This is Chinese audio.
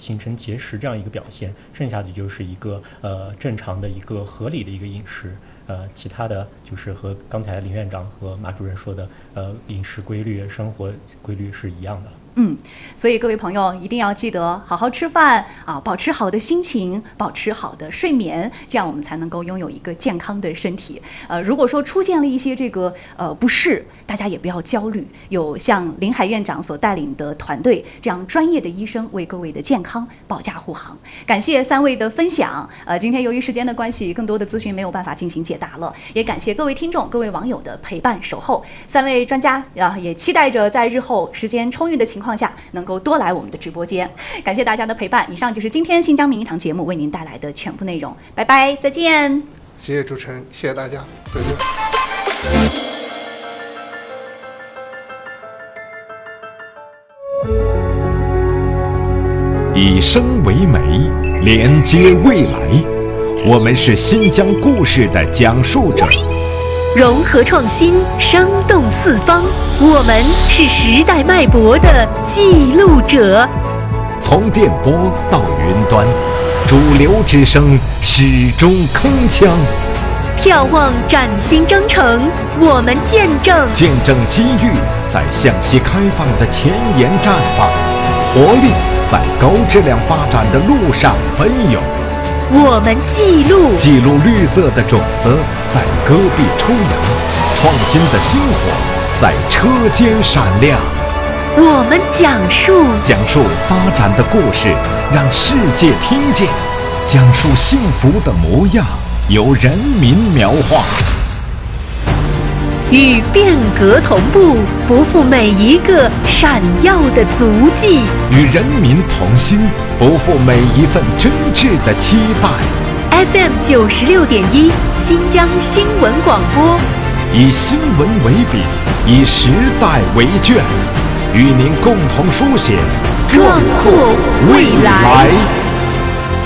形成节食这样一个表现，剩下的就是一个正常的一个合理的一个饮食。其他的就是和刚才林院长和马主任说的饮食规律、生活规律是一样的。 所以各位朋友一定要记得好好吃饭啊，保持好的心情，保持好的睡眠，这样我们才能够拥有一个健康的身体。如果说出现了一些这个不适，大家也不要焦虑，有像林海院长所带领的团队这样专业的医生为各位的健康保驾护航。感谢3位的分享。今天由于时间的关系，更多的资讯没有办法进行解答了，也感谢各位听众、各位网友的陪伴守候。3位专家也期待着在日后时间充裕的情况下能够多来我们的直播间。感谢大家的陪伴，以上就是今天新疆名医堂节目为您带来的全部内容。拜拜，再见。 谢谢主持人，谢谢大家，再见。 以声为媒，连接未来。我们是新疆故事的讲述者， 融合创新，生动四方。我们是时代脉搏的记录者。 从电波到云端，主流之声始终铿锵。 眺望崭新征程，我们见证机遇在向西开放的前沿绽放，活力在高质量发展的路上奔涌。 我们记录绿色的种子在戈壁抽芽，创新的星火在车间闪亮。 我们讲述发展的故事，让世界听见；讲述幸福的模样，由人民描画。 与变革同步，不负每一个闪耀的足迹； 与人民同心，不负每一份真挚的期待。 FM 96.1新疆新闻广播， 以新闻为笔，以时代为卷，与您共同书写壮阔未来。